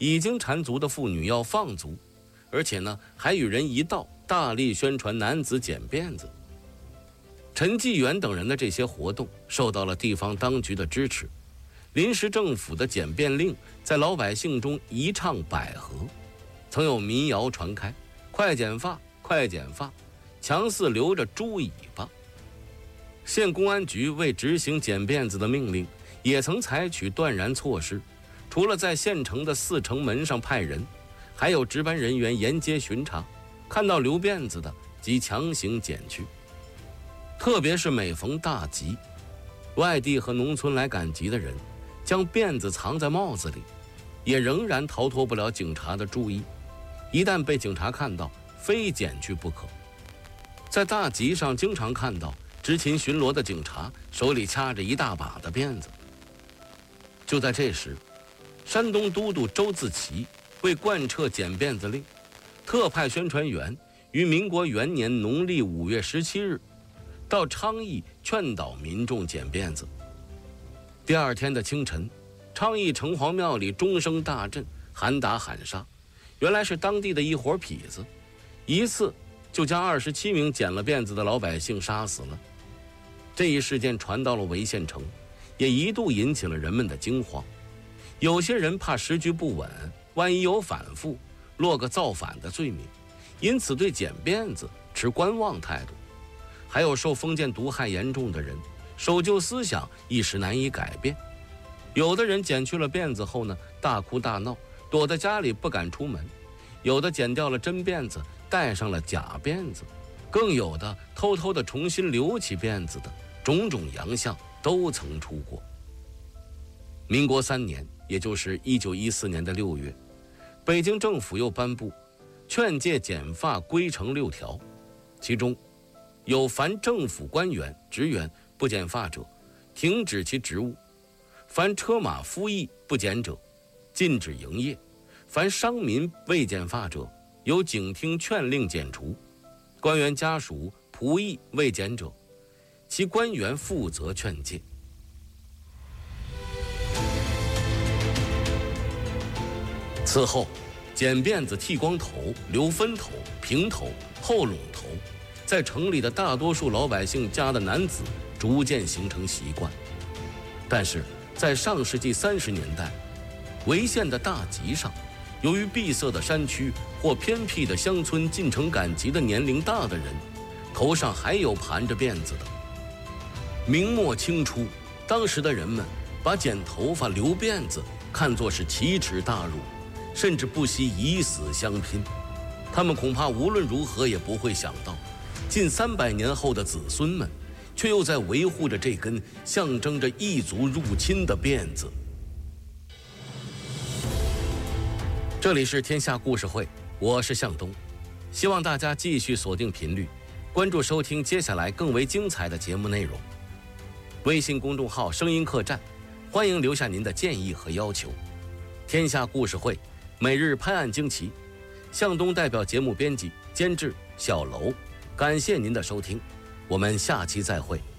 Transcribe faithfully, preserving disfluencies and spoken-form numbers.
已经缠足的妇女要放足，而且呢还与人一道大力宣传男子剪辫子。陈纪元等人的这些活动受到了地方当局的支持，临时政府的剪辫令在老百姓中一唱百合，曾有民谣传开：快剪发，快剪发，强似留着猪尾巴。县公安局为执行剪辫子的命令，也曾采取断然措施，除了在县城的四城门上派人，还有值班人员沿街巡查，看到留辫子的即强行剪去。特别是每逢大集，外地和农村来赶集的人将辫子藏在帽子里，也仍然逃脱不了警察的注意，一旦被警察看到，非剪去不可。在大集上经常看到执勤巡逻的警察手里掐着一大把的辫子。就在这时，山东都督周自齐为贯彻剪辫子令，特派宣传员于民国元年农历五月十七日到昌邑劝导民众剪辫子。第二天的清晨，昌邑城隍庙里钟声大震，喊打喊杀，原来是当地的一伙痞子，一次就将二十七名剪了辫子的老百姓杀死了。这一事件传到了潍县城，也一度引起了人们的惊慌。有些人怕时局不稳，万一有反复，落个造反的罪名，因此对剪辫子持观望态度。还有受封建毒害严重的人，守旧思想一时难以改变。有的人剪去了辫子后呢，大哭大闹，躲在家里不敢出门；有的剪掉了真辫子，戴上了假辫子；更有的偷偷的重新留起辫子的，种种洋相都曾出过。民国三年，也就是一九一四年的六月，北京政府又颁布劝诫剪发规程六条，其中有凡政府官员职员不剪发者，停止其职务；凡车马夫役不剪者，禁止营业；凡商民未剪发者，由警厅劝令剪除；官员家属仆役未剪者，其官员负责劝诫。此后，剪辫子、剃光头、留分头、平头、后拢头，在城里的大多数老百姓家的男子逐渐形成习惯。但是在上世纪三十年代，潍县的大集上，由于闭塞的山区或偏僻的乡村进城赶集的年龄大的人，头上还有盘着辫子的。明末清初，当时的人们把剪头发、留辫子看作是奇耻大辱，甚至不惜以死相拼。他们恐怕无论如何也不会想到，近三百年后的子孙们却又在维护着这根象征着异族入侵的辫子。这里是天下故事会，我是向东，希望大家继续锁定频率，关注收听接下来更为精彩的节目内容。微信公众号声音客栈，欢迎留下您的建议和要求。天下故事会每日拍案惊奇，向东代表节目编辑监制小楼，感谢您的收听，我们下期再会。